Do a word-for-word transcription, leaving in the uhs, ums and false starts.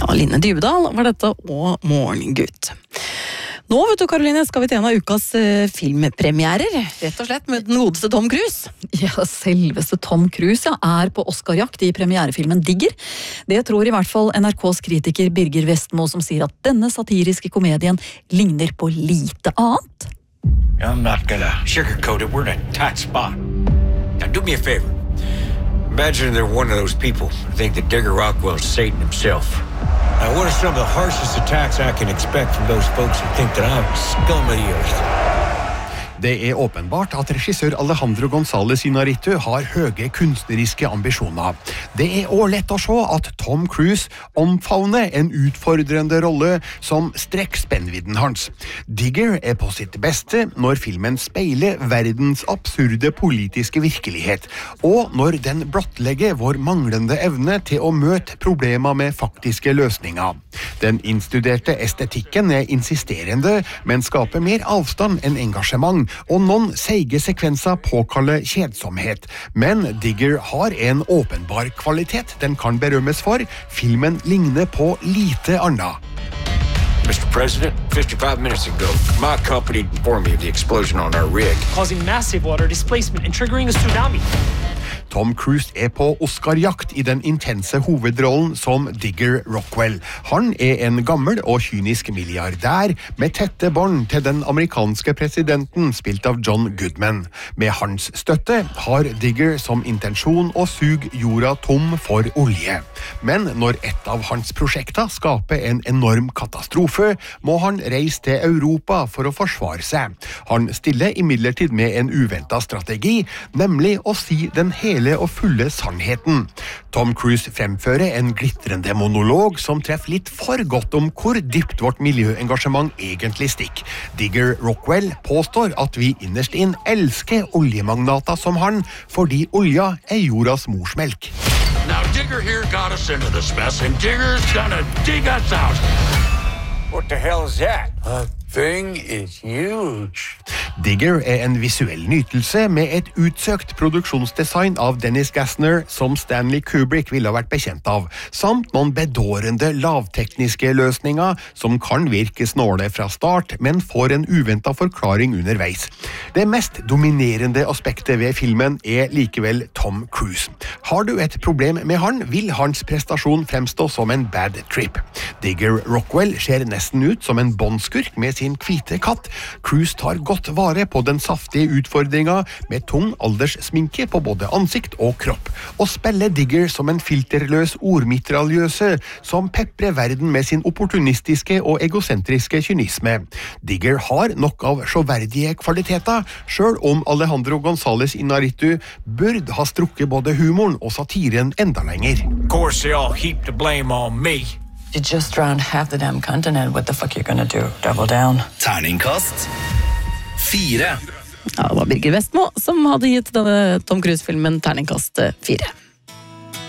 Ja, Line Dybdahl var dette, og Morgengutt. Nå, vet du, Karoline, skal vi til en av ukas eh, filmpremierer, rett og slett med den godeste Tom Cruise. Ja, selveste Tom Cruise ja, er på Oscar-jakt i premierefilmen Digger. Det tror i hvert fall N R K's kritiker Birger Vestmo, som sier at denne satiriske komedien ligner på lite annet. I'm not gonna sugarcoat it, we're in a tight spot. Now do me a favor. Imagine they're one of those people who think that Digger Rockwell is Satan himself. Now, what are some of the harshest attacks I can expect from those folks who think that I'm scum of the earth? Det er åpenbart at regissør Alejandro González Iñárritu har høye kunstneriske ambisjoner. Det er også lett å se at Tom Cruise omfavner en utfordrende rolle som strekker spennvidden hans. Digger er på sitt beste når filmen speiler verdens absurde politiske virkelighet, og når den blottlegger vår manglende evne til å møte problemer med faktiske løsninger. Den innstuderte estetikken er insisterende, men skaper mer avstand enn engasjement, og noen seige sekvenser påkaller kjedsomhet. Men Digger har en åpenbar kvalitet den kan berømmes for. Filmen ligner på lite annet. Mister President, fifty-five minutes ago, my company informed me of the explosion on our rig, causing massive water displacement and triggering a tsunami. Tom Cruise er på Oscar-jakt i den intense hovedrollen som Digger Rockwell. Han er en gammel og kynisk milliardær med tette bånd til den amerikanske presidenten, spilt av John Goodman. Med hans støtte har Digger som intensjon å suge jorda tom for olje. Men når et av hans prosjekter skaper en enorm katastrofe, må han reise til Europa for å forsvare seg. Han stiller imidlertid med en uventet strategi, nemlig å si den hele og fulle sannheten. Tom Cruise fremfører en glitrende monolog som treffer litt for godt om hvor dypt vårt miljøengasjement egentlig stikker. Digger Rockwell påstår at vi innerst inn elsker oljemagnater som han, fordi olja er jordas morsmelk. Now Digger here got us into this mess, and Digger's gonna dig us out. What the hell is that? That thing is huge. Digger er en visuell nytelse med et utsøkt produksjonsdesign av Dennis Gassner som Stanley Kubrick ville ha vært bekjent av, samt noen bedårende lavtekniske løsninger som kan virke snåle fra start, men får en uventet forklaring underveis. Det mest dominerende aspektet ved filmen er likevel Tom Cruise. Har du et problem med han, vil hans prestasjon fremstå som en bad trip. Digger Rockwell ser nesten ut som en bondskurk med sin hvite katt. Cruise tar godt vare på den saftige utfordringa med tung alderssminke på både ansikt og kropp, og spiller Digger som en filterløs ordmitraljøse som peprer verden med sin opportunistiske og egosentriske kynisme. Digger har nok av sjåverdige kvaliteter, selv om Alejandro González Iñárritu burde ha strukket både humoren og satiren enda lenger. Of course, they all heap the blame on me. You just drowned half the damn continent. What the fuck you gonna do? Double down? Terningkast fire. Ja, det var Birger Vestmo som hadde gitt denne Tom Cruise-filmen terningkast fire.